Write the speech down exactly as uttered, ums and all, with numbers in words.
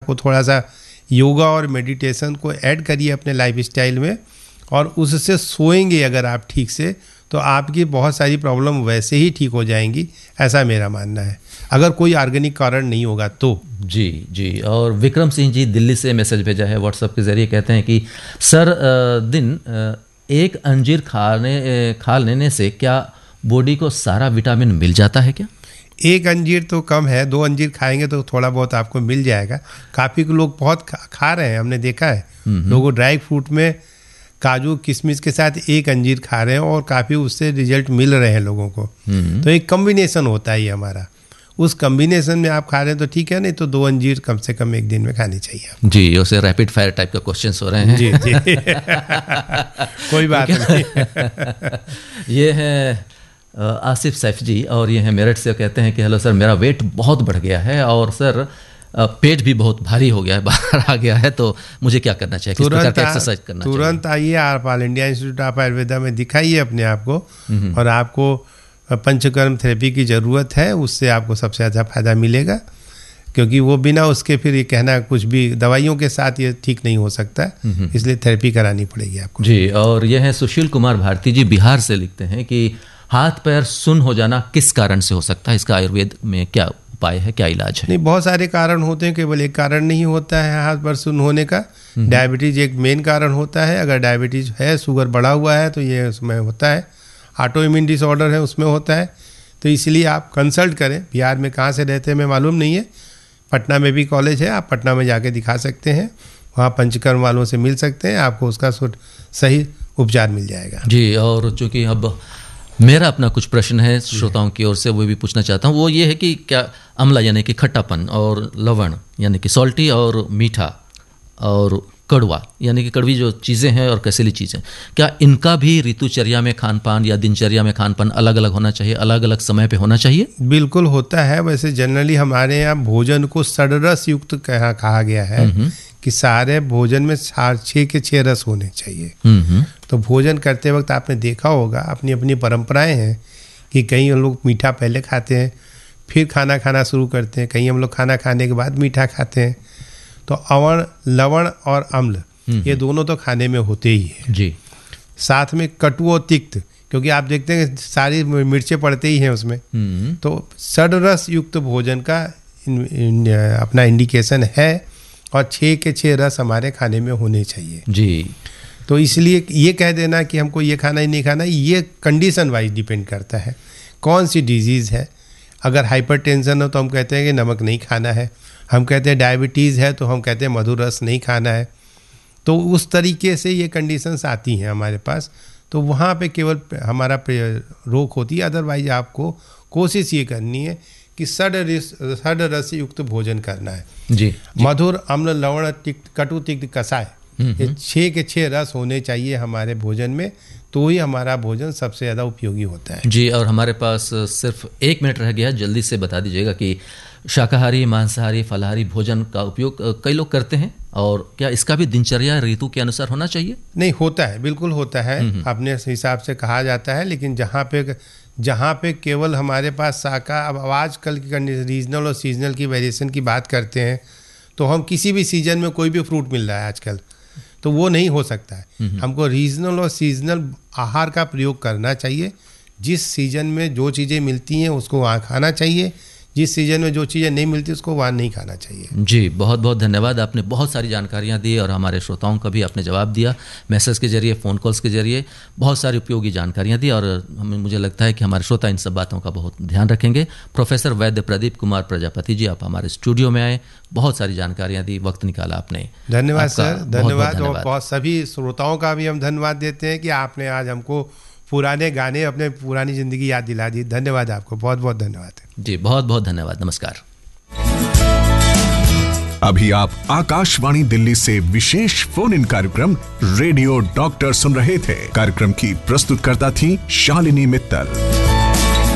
आपको थोड़ा सा योगा और मेडिटेशन को ऐड करिए अपने लाइफस्टाइल में, और उससे सोएंगे अगर आप ठीक से तो आपकी बहुत सारी प्रॉब्लम वैसे ही ठीक हो जाएंगी, ऐसा मेरा मानना है, अगर कोई ऑर्गेनिक कारण नहीं होगा तो। जी जी। और विक्रम सिंह जी दिल्ली से मैसेज भेजा है व्हाट्सएप के ज़रिए, कहते हैं कि सर दिन एक अंजीर खाने खा लेने से क्या बॉडी को सारा विटामिन मिल जाता है क्या? एक अंजीर तो कम है, दो अंजीर खाएंगे तो थोड़ा बहुत आपको मिल जाएगा। काफ़ी लोग बहुत खा, खा रहे हैं, हमने देखा है लोगों ड्राई फ्रूट में काजू किशमिश के साथ एक अंजीर खा रहे हैं और काफ़ी उससे रिजल्ट मिल रहे हैं लोगों को। तो एक कॉम्बिनेशन होता है ये हमारा, उस कॉम्बिनेशन में आप खा रहे हैं तो ठीक है, नहीं तो दो अंजीर कम से कम एक दिन में खानी चाहिए। जी, उसे रैपिड फायर टाइप का क्वेश्चंस हो रहे हैं। जी जी कोई बात नहीं। ये है आसिफ सैफ जी और ये है मेरठ से, कहते हैं कि हेलो सर, मेरा वेट बहुत बढ़ गया है और सर पेट भी बहुत भारी हो गया है, बाहर आ गया है, तो मुझे क्या करना चाहिए, किस प्रकार की एक्सरसाइज करना चाहिए? तुरंत आइए आप all India institute of Ayurveda में दिखाइए अपने आप को, और आपको पंचकर्म थेरेपी की ज़रूरत है, उससे आपको सबसे ज़्यादा फायदा मिलेगा, क्योंकि वो बिना उसके फिर ये कहना कुछ भी दवाइयों के साथ ये ठीक नहीं हो सकता, इसलिए थेरेपी करानी पड़ेगी आपको। जी। और ये है सुशील कुमार भारती जी बिहार से, लिखते हैं कि हाथ पैर सुन्न हो जाना किस कारण से हो सकता है, इसका आयुर्वेद में क्या उपाय है, क्या इलाज है? नहीं, बहुत सारे कारण होते हैं, केवल एक कारण नहीं होता है हाथ पैर सुन्न होने का। डायबिटीज एक मेन कारण होता है, अगर डायबिटीज है, शुगर बढ़ा हुआ है तो ये उसमें होता है, ऑटो इम्यून डिसऑर्डर है उसमें होता है, तो इसलिए आप कंसल्ट करें। बिहार में कहाँ से रहते हैं मैं मालूम नहीं है, पटना में भी कॉलेज है, आप पटना में जाके दिखा सकते हैं, वहाँ पंचकर्म वालों से मिल सकते हैं, आपको उसका सही उपचार मिल जाएगा। जी। और चूँकि अब मेरा अपना कुछ प्रश्न है श्रोताओं की ओर से, वो भी पूछना चाहता हूँ, वो ये है कि क्या अम्ला यानी कि खट्टापन और लवण यानी कि सॉल्टी और मीठा और कड़वा यानी कि कड़वी जो चीज़ें हैं और कसैली चीज़ें, क्या इनका भी ऋतुचर्या में खान पान या दिनचर्या में खान पान अलग अलग होना चाहिए, अलग अलग समय पे होना चाहिए? बिल्कुल होता है। वैसे जनरली हमारे यहाँ भोजन को षडरस युक्त कहा कहा गया है कि सारे भोजन में छः के छः रस होने चाहिए। तो भोजन करते वक्त आपने देखा होगा, अपनी अपनी परंपराएं हैं कि कहीं हम लोग मीठा पहले खाते हैं फिर खाना खाना शुरू करते हैं, कहीं हम लोग खाना खाने के बाद मीठा खाते हैं। तो अवण लवण और अम्ल ये दोनों तो खाने में होते ही हैं जी। साथ में कटु और तिक्त, क्योंकि आप देखते हैं कि सारी मिर्चें पड़ते ही हैं उसमें, तो षडरस युक्त भोजन का इन, इन, अपना इंडिकेशन है, और छः के छः रस हमारे खाने में होने चाहिए जी। तो इसलिए ये कह देना कि हमको ये खाना ही नहीं खाना, ये कंडीशन वाइज डिपेंड करता है कौन सी डिजीज़ है। अगर हाइपरटेंशन हो तो हम कहते हैं कि नमक नहीं खाना है, हम कहते हैं डायबिटीज़ है तो हम कहते हैं मधुर रस नहीं खाना है। तो उस तरीके से ये कंडीशंस आती हैं हमारे पास, तो वहाँ पे केवल हमारा रोक होती है। अदरवाइज आपको कोशिश ये करनी है कि षड षड रस युक्त भोजन करना है जी, जी। मधुर अम्ल लवण तिक्त कटु तिक्त कसाय, ये छः के छः रस होने चाहिए हमारे भोजन में, तो ही हमारा भोजन सबसे ज़्यादा उपयोगी होता है जी। और हमारे पास सिर्फ एक मिनट रह गया, जल्दी से बता दीजिएगा कि शाकाहारी मांसाहारी फलाहारी भोजन का उपयोग कई लोग करते हैं, और क्या इसका भी दिनचर्या ऋतु के अनुसार होना चाहिए? नहीं, होता है, बिल्कुल होता है, अपने हिसाब से कहा जाता है। लेकिन जहाँ पे जहाँ पे केवल हमारे पास शाका, अब आजकल की रीजनल और सीजनल की वेरिएशन की बात करते हैं, तो हम किसी भी सीजन में कोई भी फ्रूट मिल रहा है आजकल, तो वो नहीं हो सकता है। हमको रीजनल और सीजनल आहार का प्रयोग करना चाहिए। जिस सीजन में जो चीज़ें मिलती हैं उसको वहाँ खाना चाहिए, जिस सीजन में जो चीज़ें नहीं मिलती उसको वहाँ नहीं खाना चाहिए। जी, बहुत बहुत धन्यवाद, आपने बहुत सारी जानकारियाँ दी और हमारे श्रोताओं का भी आपने जवाब दिया, मैसेज के जरिए, फ़ोन कॉल्स के जरिए बहुत सारी उपयोगी जानकारियाँ दी, और हमें मुझे लगता है कि हमारे श्रोता इन सब बातों का बहुत ध्यान रखेंगे। प्रोफेसर वैद्य प्रदीप कुमार प्रजापति जी, आप हमारे स्टूडियो में आए, बहुत सारी जानकारियाँ दी, वक्त निकाला आपने। धन्यवाद सर, धन्यवाद। और बहुत सभी श्रोताओं का भी हम धन्यवाद देते हैं कि आपने आज हमको पुराने गाने, अपने पुरानी जिंदगी याद दिला दी। धन्यवाद आपको, बहुत बहुत धन्यवाद जी, बहुत बहुत धन्यवाद, नमस्कार। अभी आप आकाशवाणी दिल्ली से विशेष फोन इन कार्यक्रम रेडियो डॉक्टर सुन रहे थे। कार्यक्रम की प्रस्तुतकर्ता थी शालिनी मित्तल।